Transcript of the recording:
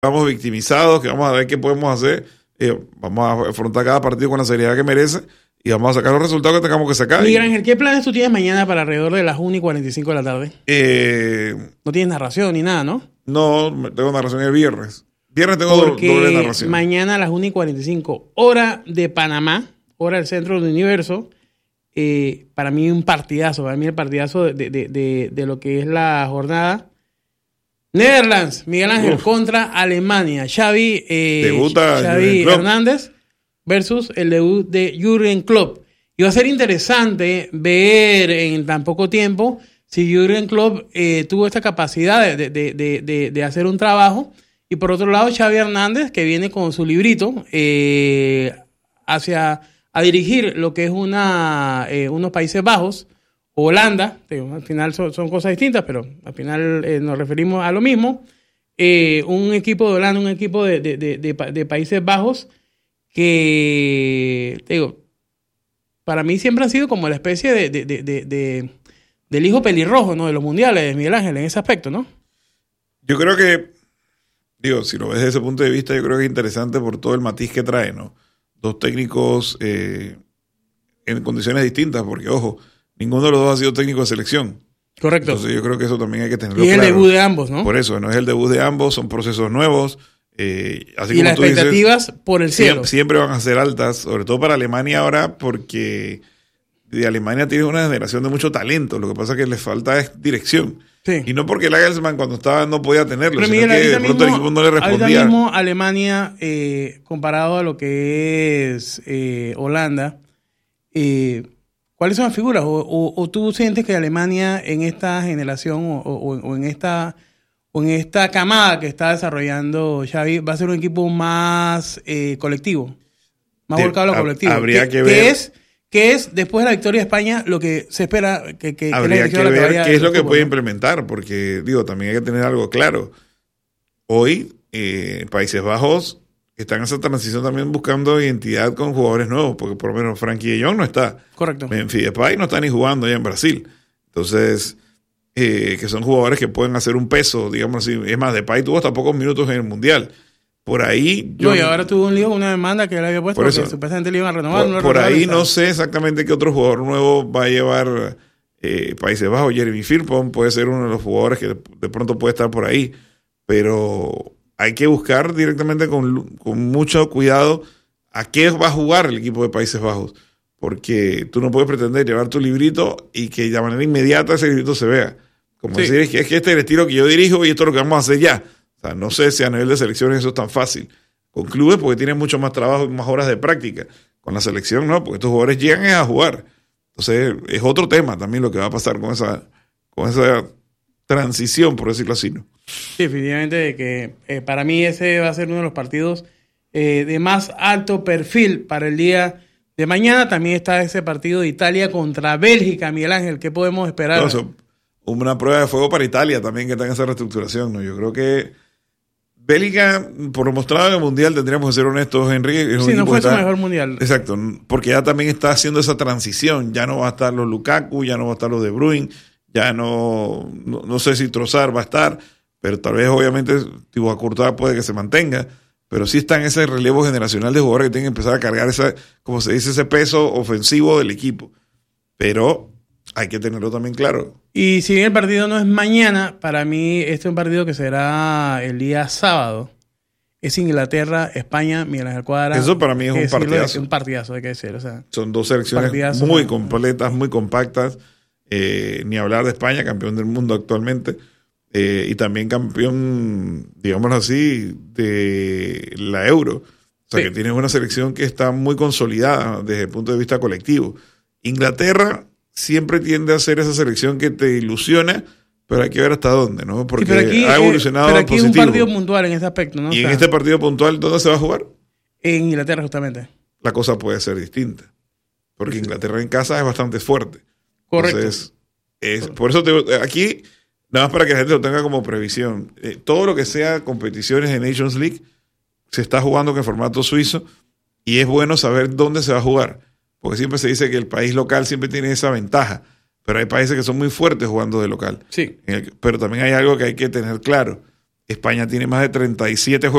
estamos victimizados, que vamos a ver qué podemos hacer. Vamos a afrontar cada partido con la seriedad que merece y vamos a sacar los resultados que tengamos que sacar. Miguel Ángel, ¿qué planes tú tienes mañana para alrededor de las 1:45 de la tarde? No tienes narración ni nada, ¿no? No, tengo narración el viernes. Viernes tengo doble narración. Mañana a las 1:45, hora de Panamá, hora del centro del universo. Para mí un partidazo, el partidazo de lo que es la jornada. Netherlands, Miguel Ángel, contra Alemania. Xavi Hernández versus el debut de Jürgen Klopp. Y va a ser interesante ver en tan poco tiempo si Jürgen Klopp tuvo esta capacidad de hacer un trabajo. Y por otro lado, Xavi Hernández, que viene con su librito a dirigir lo que es unos Países Bajos, Holanda. Al final son cosas distintas, pero al final nos referimos a lo mismo. Un equipo de Holanda, un equipo de Países Bajos que, para mí siempre han sido como la especie del hijo pelirrojo, ¿no? De los mundiales, Miguel Ángel, en ese aspecto, ¿no? Yo creo que, si lo ves desde ese punto de vista, yo creo que es interesante por todo el matiz que trae, ¿no? Dos técnicos en condiciones distintas, porque, ojo, ninguno de los dos ha sido técnico de selección. Correcto. Entonces yo creo que eso también hay que tenerlo claro. Y claro. el debut de ambos, ¿no? Por eso, no es el debut de ambos, son procesos nuevos. Así y como las tú expectativas dices, por el cielo. Siempre van a ser altas, sobre todo para Alemania ahora, porque de Alemania tiene una generación de mucho talento. Lo que pasa es que les falta es dirección. Sí. Y no porque el Nagelsmann cuando estaba no podía tenerlo, pero sino Miguel, que de pronto el equipo no le respondía. Ahorita mismo Alemania, comparado a lo que es Holanda, ¿cuáles son las figuras? ¿O tú sientes que Alemania en esta generación o en esta camada que está desarrollando Xavi va a ser un equipo más colectivo? Más volcado a lo colectivo. Habría que ver. ¿Qué es, después de la victoria de España, lo que se espera que habría que ver qué es lo que puede implementar? Porque, también hay que tener algo claro. Hoy, Países Bajos están en esa transición también buscando identidad con jugadores nuevos, porque por lo menos Frankie de Jong no está. Correcto. Memphis Depay no está ni jugando ya en Brasil. Entonces, que son jugadores que pueden hacer un peso, digamos así. Es más, Depay tuvo hasta pocos minutos en el Mundial. Por ahí... y ahora tuvo un lío, una demanda que él había puesto porque supuestamente le iban a renovar. Por ahí no sé exactamente qué otro jugador nuevo va a llevar Países Bajos. Jeremy Frimpong puede ser uno de los jugadores que de pronto puede estar por ahí. Pero hay que buscar directamente con mucho cuidado a qué va a jugar el equipo de Países Bajos. Porque tú no puedes pretender llevar tu librito y que de manera inmediata ese librito se vea. Como decir, es que este es el estilo que yo dirijo y esto es lo que vamos a hacer ya. O sea, no sé si a nivel de selecciones eso es tan fácil. Con clubes porque tienen mucho más trabajo y más horas de práctica. Con la selección no, porque estos jugadores llegan a jugar. Entonces es otro tema también lo que va a pasar con esa transición, por decirlo así, ¿no? Sí, definitivamente que para mí ese va a ser uno de los partidos de más alto perfil para el día de mañana. También está ese partido de Italia contra Bélgica, Miguel Ángel. ¿Qué podemos esperar? Una prueba de fuego para Italia también que está en esa reestructuración, ¿no? Yo creo que Bélgica, por lo mostrado en el Mundial, tendríamos que ser honestos, Enrique. Sí, no fue su mejor Mundial. Exacto, porque ya también está haciendo esa transición. Ya no va a estar los Lukaku, ya no va a estar los De Bruyne, ya no sé si Trossard va a estar, pero tal vez obviamente Thibaut Courtois puede que se mantenga, pero sí está en ese relevo generacional de jugadores que tienen que empezar a cargar como se dice, ese peso ofensivo del equipo. Pero hay que tenerlo también claro. Y si bien el partido no es mañana, para mí este es un partido que será el día sábado. Es Inglaterra, España, Miguel Ángel Cuadra. Eso para mí es un partidazo. Es un partidazo, hay que decir. Son dos selecciones muy completas, muy compactas. Ni hablar de España, campeón del mundo actualmente. Y también campeón, digámoslo así, de la Euro. O sea, que tienes una selección que está muy consolidada desde el punto de vista colectivo. Inglaterra siempre tiende a ser esa selección que te ilusiona, pero hay que ver hasta dónde, ¿no? Porque ha evolucionado pero aquí positivo. Es un partido puntual en ese aspecto, ¿no? Y en este partido puntual, ¿dónde se va a jugar? En Inglaterra, justamente. La cosa puede ser distinta. Porque Inglaterra en casa es bastante fuerte. Correcto. Entonces, por eso aquí, nada más para que la gente lo tenga como previsión, todo lo que sea competiciones de Nations League se está jugando en formato suizo y es bueno saber dónde se va a jugar. Porque siempre se dice que el país local siempre tiene esa ventaja. Pero hay países que son muy fuertes jugando de local. Sí. Pero también hay algo que hay que tener claro. España tiene más de 37